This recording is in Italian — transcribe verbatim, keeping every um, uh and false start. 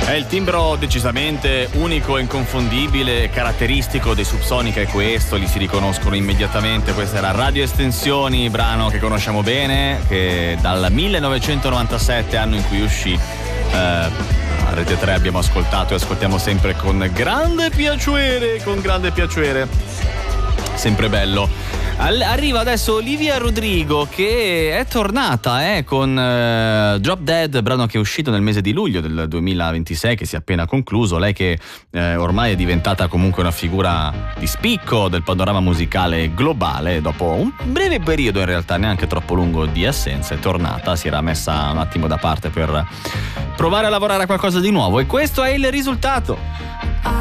È il timbro decisamente unico, inconfondibile e caratteristico dei Subsonica, è questo, li si riconoscono immediatamente. Questa era Radio Estensioni, brano che conosciamo bene, che dal millenovecentonovantasette, anno in cui uscì, eh, a Rete tre abbiamo ascoltato e ascoltiamo sempre con grande piacere, con grande piacere. Sempre bello. Arriva adesso Olivia Rodrigo, che è tornata eh, con uh, Drop Dead, brano che è uscito nel mese di luglio del duemilaventisei, che si è appena concluso. Lei che eh, ormai è diventata comunque una figura di spicco del panorama musicale globale, dopo un breve periodo in realtà neanche troppo lungo di assenza, è tornata, si era messa un attimo da parte per provare a lavorare a qualcosa di nuovo, e questo è il risultato.